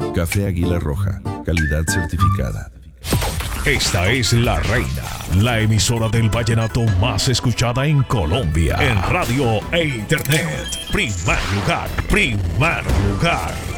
Café Águila Roja, calidad certificada. Esta es La Reina, la emisora del vallenato más escuchada en Colombia. En radio e internet. Primer lugar, primer lugar.